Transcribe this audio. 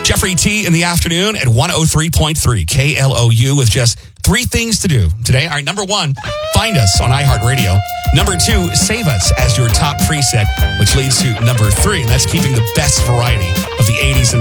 Jeffrey T in the afternoon at 103.3 KLOU with just 3 things to do today. All right, number 1, find us on iHeartRadio. Number 2, save us as your top preset, which leads to number 3, and that's keeping the best variety of the 80s and